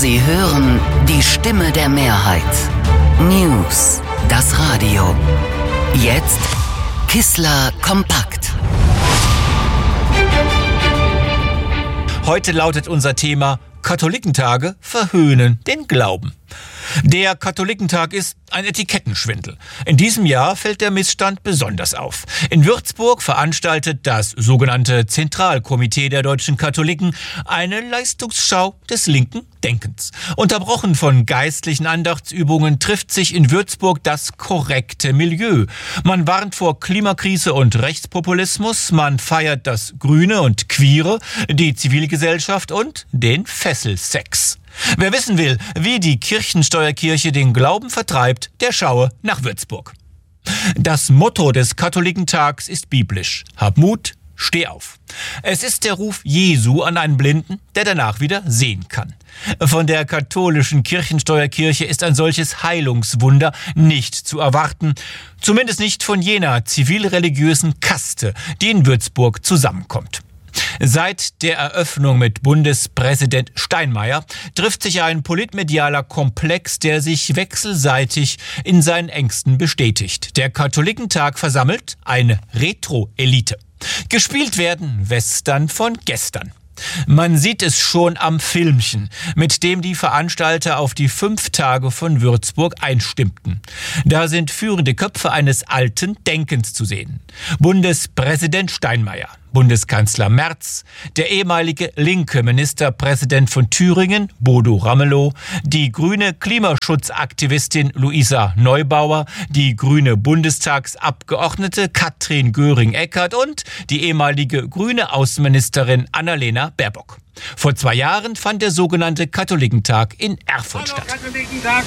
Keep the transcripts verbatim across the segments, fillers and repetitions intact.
Sie hören die Stimme der Mehrheit. News, das Radio. Jetzt Kissler Kompakt. Heute lautet unser Thema: Katholikentage verhöhnen den Glauben. Der Katholikentag ist ein Etikettenschwindel. In diesem Jahr fällt der Missstand besonders auf. In Würzburg veranstaltet das sogenannte Zentralkomitee der deutschen Katholiken eine Leistungsschau des linken Denkens. Unterbrochen von geistlichen Andachtsübungen trifft sich in Würzburg das korrekte Milieu. Man warnt vor Klimakrise und Rechtspopulismus, man feiert das Grüne und Queere, die Zivilgesellschaft und den Fesselsex. Wer wissen will, wie die Kirchensteuerkirche den Glauben vertreibt, der schaue nach Würzburg. Das Motto des Katholikentags ist biblisch: Hab Mut, steh auf. Es ist der Ruf Jesu an einen Blinden, der danach wieder sehen kann. Von der katholischen Kirchensteuerkirche ist ein solches Heilungswunder nicht zu erwarten, zumindest nicht von jener zivilreligiösen Kaste, die in Würzburg zusammenkommt. Seit der Eröffnung mit Bundespräsident Steinmeier trifft sich ein politmedialer Komplex, der sich wechselseitig in seinen Ängsten bestätigt. Der Katholikentag versammelt eine Retro-Elite. Gespielt werden Western von gestern. Man sieht es schon am Filmchen, mit dem die Veranstalter auf die fünf Tage von Würzburg einstimmten. Da sind führende Köpfe eines alten Denkens zu sehen. Bundespräsident Steinmeier, Bundeskanzler Merz, der ehemalige linke Ministerpräsident von Thüringen, Bodo Ramelow, die grüne Klimaschutzaktivistin Luisa Neubauer, die grüne Bundestagsabgeordnete Katrin Göring-Eckardt und die ehemalige grüne Außenministerin Annalena Baerbock. Vor zwei Jahren fand der sogenannte Katholikentag in Erfurt statt. Katholikentag.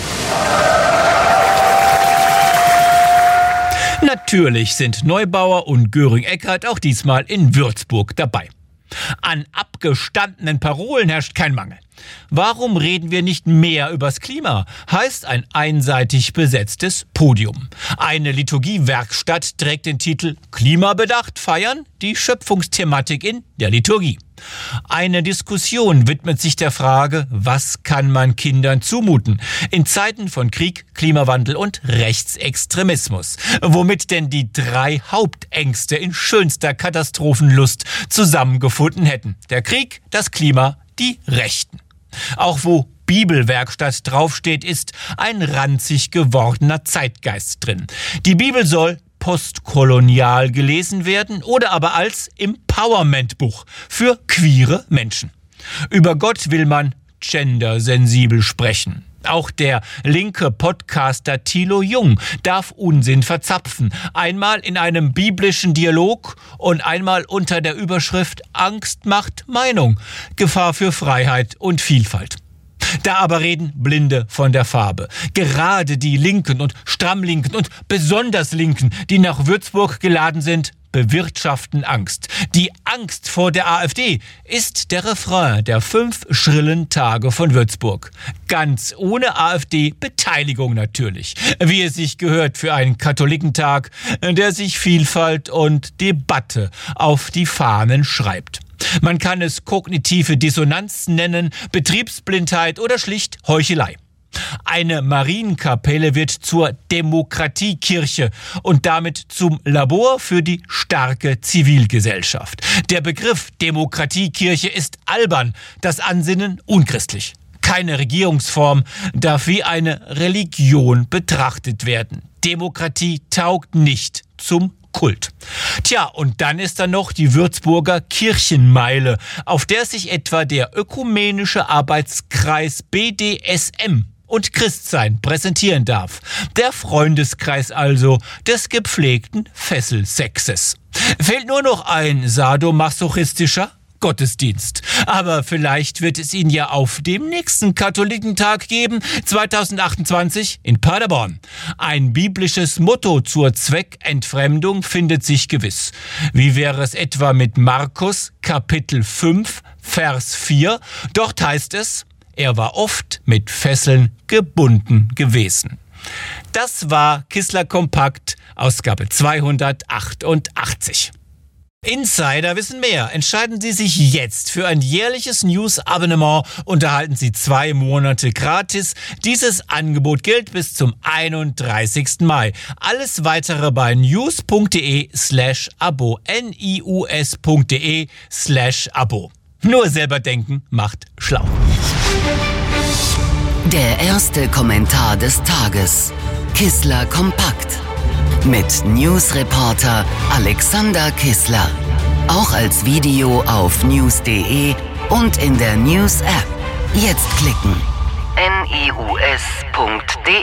Natürlich sind Neubauer und Göring-Eckardt auch diesmal in Würzburg dabei. An abgestandenen Parolen herrscht kein Mangel. Warum reden wir nicht mehr übers Klima, heißt ein einseitig besetztes Podium. Eine Liturgiewerkstatt trägt den Titel Klimabedacht feiern, die Schöpfungsthematik in der Liturgie. Eine Diskussion widmet sich der Frage, was kann man Kindern zumuten in Zeiten von Krieg, Klimawandel und Rechtsextremismus, womit denn die drei Hauptängste in schönster Katastrophenlust zusammengefunden hätten: der Krieg, das Klima, die Rechten. Auch wo Bibelwerkstatt draufsteht, ist ein ranzig gewordener Zeitgeist drin. Die Bibel soll postkolonial gelesen werden oder aber als Empowerment-Buch für queere Menschen. Über Gott will man gendersensibel sprechen. Auch der linke Podcaster Thilo Jung darf Unsinn verzapfen. Einmal in einem biblischen Dialog und einmal unter der Überschrift Angst macht Meinung. Gefahr für Freiheit und Vielfalt. Da aber reden Blinde von der Farbe. Gerade die Linken und Strammlinken und besonders Linken, die nach Würzburg geladen sind, bewirtschaften Angst. Die Angst vor der AfD ist der Refrain der fünf schrillen Tage von Würzburg. Ganz ohne AfD-Beteiligung natürlich. Wie es sich gehört für einen Katholikentag, der sich Vielfalt und Debatte auf die Fahnen schreibt. Man kann es kognitive Dissonanz nennen, Betriebsblindheit oder schlicht Heuchelei. Eine Marienkapelle wird zur Demokratiekirche und damit zum Labor für die starke Zivilgesellschaft. Der Begriff Demokratiekirche ist albern, das Ansinnen unchristlich. Keine Regierungsform darf wie eine Religion betrachtet werden. Demokratie taugt nicht zum Kult. Tja, und dann ist da noch die Würzburger Kirchenmeile, auf der sich etwa der ökumenische Arbeitskreis B D S M und Christsein präsentieren darf. Der Freundeskreis also des gepflegten Fesselsexes. Fehlt nur noch ein sadomasochistischer Gottesdienst. Aber vielleicht wird es ihn ja auf dem nächsten Katholikentag geben, zweitausendachtundzwanzig in Paderborn. Ein biblisches Motto zur Zweckentfremdung findet sich gewiss. Wie wäre es etwa mit Markus Kapitel fünf, Vers vier? Dort heißt es: Er war oft mit Fesseln gebunden gewesen. Das war Kissler Kompakt, Ausgabe zweihundertachtundachtzig. Insider wissen mehr. Entscheiden Sie sich jetzt für ein jährliches News-Abonnement und erhalten Sie zwei Monate gratis. Dieses Angebot gilt bis zum einunddreißigsten Mai. Alles weitere bei news.de slash abo. N-I-U-S.de slash abo. Nur selber denken macht schlau. Der erste Kommentar des Tages. Kissler kompakt. Mit Newsreporter Alexander Kissler. Auch als Video auf news.de und in der News-App. Jetzt klicken. N I U S punkt D